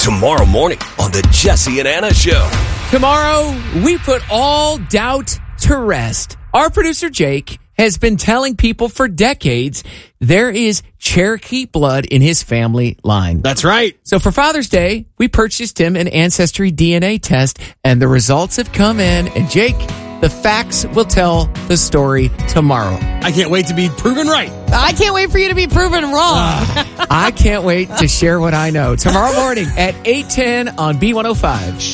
Tomorrow morning on the Jesse and Anna Show. Tomorrow, we put all doubt to rest. Our producer, Jake, has been telling people for decades there is Cherokee blood in his family line. That's right. So for Father's Day, we purchased him an Ancestry DNA test, and the results have come in. And Jake, the facts will tell the story tomorrow. I can't wait to be proven right. I can't wait for you to be proven wrong. I can't wait to share what I know. Tomorrow morning at 8:10 on B105.